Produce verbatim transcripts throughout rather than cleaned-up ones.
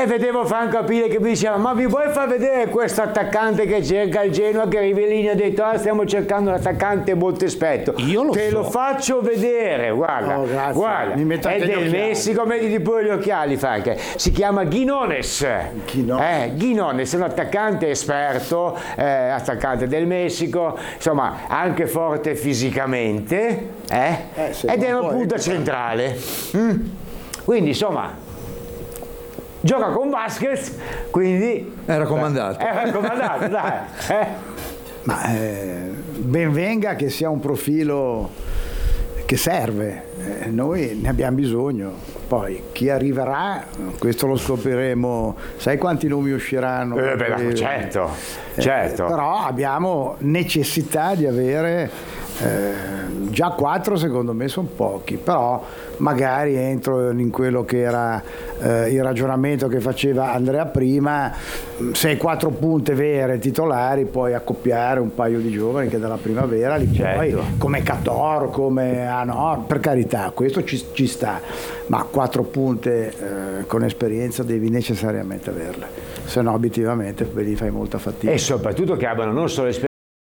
vedevo Franco Aprile che mi diceva: ma vi vuoi far vedere questo attaccante che cerca il Genoa, che Rivellini ha detto ah, stiamo cercando un attaccante molto esperto. Io lo te so. lo faccio vedere, guarda, Oh, grazie. guarda, Mi metto è anche gli del occhiali. Messico, mettiti pure gli occhiali Franco. Si chiama Quinones. Quinones. Eh, Quinones è un attaccante esperto, eh, attaccante del Messico, insomma anche forte fisicamente, eh? Eh, sì, ed ma è una poi- punta centrale. Mm? Quindi insomma gioca con Vasquez, quindi È raccomandato. è raccomandato, dai. Eh? Ma eh, ben venga che sia un profilo che serve, eh, noi ne abbiamo bisogno. Poi chi arriverà, questo lo scopriremo, sai quanti nomi usciranno? Eh, beh, certo, certo. Eh, però abbiamo necessità di avere eh, già quattro, secondo me sono pochi, però magari entro in quello che era eh, il ragionamento che faceva Andrea prima, se hai quattro punte vere titolari puoi accoppiare un paio di giovani che dalla primavera li puoi, Certo. come Cator, come ah no, per carità, questo ci, ci sta, ma quattro punte eh, con esperienza devi necessariamente averle, se no obiettivamente vedi, fai molta fatica. E soprattutto che abbiano non solo esperienza.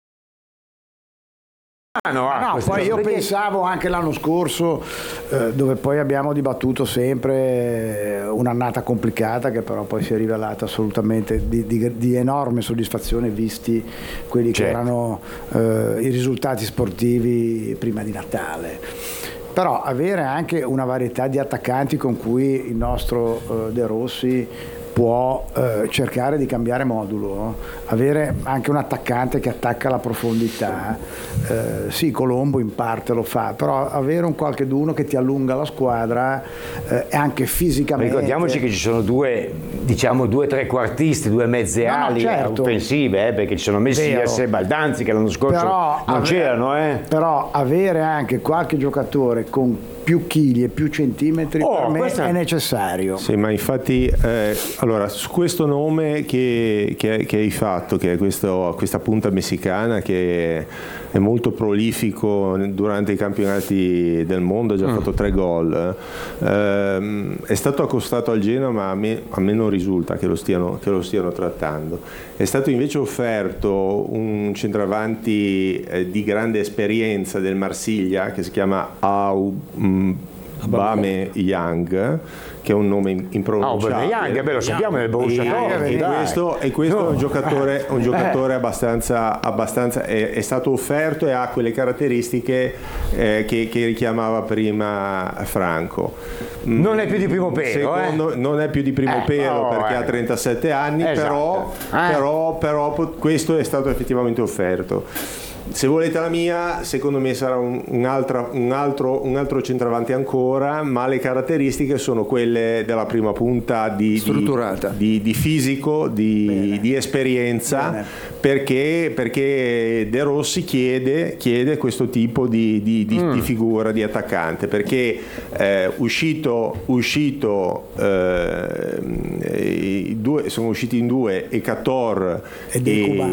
Ah, no, ah, No, questo- poi io perché- pensavo anche l'anno scorso, eh, dove poi abbiamo dibattuto sempre eh, un'annata complicata che però poi si è rivelata assolutamente di, di- di enorme soddisfazione visti quelli che Certo. erano eh, i risultati sportivi prima di Natale. Però avere anche una varietà di attaccanti con cui il nostro eh, De Rossi può eh, cercare di cambiare modulo, avere anche un attaccante che attacca la profondità, eh, sì, Colombo in parte lo fa, però avere un qualcheduno che ti allunga la squadra eh, e anche fisicamente. Ricordiamoci che ci sono due, diciamo, due trequartisti, due mezze No, no, ali certo. offensive, eh, perché ci sono Messias Vero. e Baldanzi che l'anno scorso Però non ave- c'erano, eh. Però avere anche qualche giocatore con più chili e più centimetri Oh, per me questa- è necessario. Sì, ma infatti, eh, allora, su questo nome che, che- che hai fatto, che è questo- questa punta messicana che è molto prolifico durante i campionati del mondo, ha già fatto tre gol, ehm, è stato accostato al Genoa, ma a me, a me non risulta che lo, stiano, che lo stiano trattando. È stato invece offerto un centravanti eh, di grande esperienza del Marsiglia che si chiama Aubameyang Young, che è un nome Ah, impronunciabile. Aubameyang, beh, lo sappiamo nel Borussia E, Dortmund, e dai. questo, e questo è un giocatore, un giocatore abbastanza, abbastanza è, è stato offerto e ha quelle caratteristiche eh, che, che richiamava prima Franco. Mm, Non è più di primo pelo, secondo- eh. non è più di primo Eh, pelo oh, perché eh. ha trentasette anni, Esatto. però, Eh. però, però po- questo è stato effettivamente offerto. Se volete la mia, secondo me sarà un, un, altra- un altro, un altro centravanti ancora, ma le caratteristiche sono quelle della prima punta di, di- Strutturata. di, di fisico, di, di esperienza, Bene. perché, perché De Rossi chiede, chiede questo tipo di, di- di- Mm. di figura di attaccante, perché eh, uscito, uscito eh, i due, sono usciti in due e Cator E dei cubani.